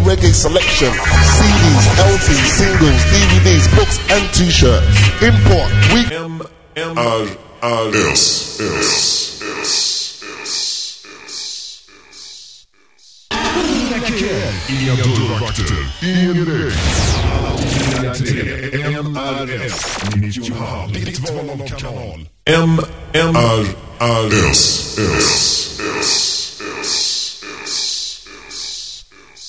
reggae selection. CDs, LPs, singles, DVDs, books and t-shirts. Import, we Inga dörrvakter, ingen regn. Alla till MRS 95, ditt val av kanal. MRS.